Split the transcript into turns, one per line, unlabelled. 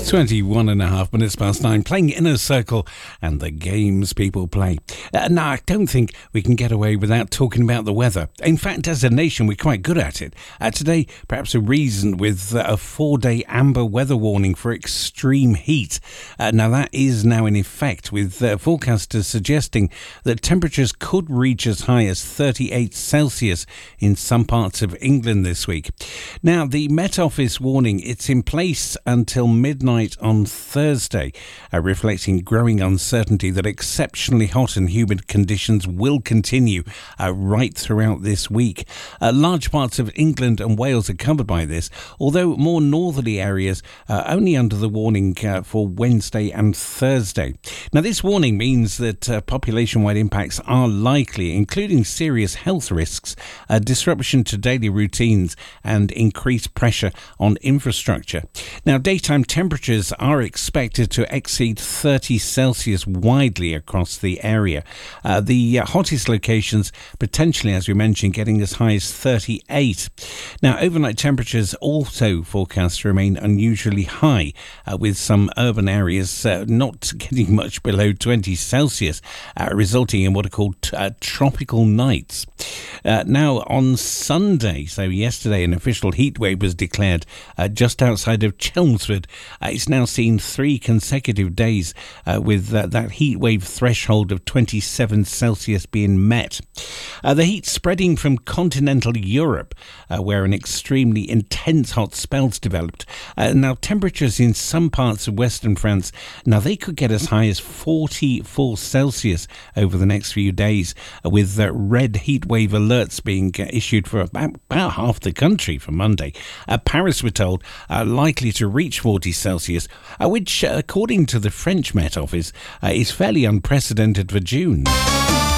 21.5 minutes past 9, playing Inner Circle and the games people play. Now, I don't think we can get away without talking about the weather. In fact, as a nation, we're quite good at it. Today, perhaps a reason with a 4-day amber weather warning for extreme heat. Now, that is now in effect, with forecasters suggesting that temperatures could reach as high as 38 Celsius in some parts of England this week. Now, the Met Office warning, it's in place until midnight on Thursday, reflecting growing uncertainty that exceptionally hot and humid conditions will continue right throughout this week. Large parts of England and Wales are covered by this, although more northerly areas are only under the warning for Wednesday and Thursday. Now, this warning means that population-wide impacts are likely, including serious health risks, disruption to daily routines and increased pressure on infrastructure. Now, daytime temperatures are expected to exceed 30 Celsius widely across the area. The hottest locations potentially, as we mentioned, getting as high as 38. Now, overnight temperatures also forecast to remain unusually high, with some urban areas not getting much below 20 Celsius, resulting in what are called tropical nights. Now, on Sunday, so yesterday, an official heatwave was declared just outside of Chelmsford. It's now seen 3 consecutive days with that heatwave threshold of 27 Celsius being met. The heat spreading from continental Europe, where an extremely intense hot spell's developed. Now, temperatures in some parts of western France, now they could get as high as 44 Celsius over the next few days, with red heatwave alerts being issued for about half the country for Monday. Paris, we're told, likely to reach 40 Celsius, which, according to the French Met Office, is fairly unprecedented for June.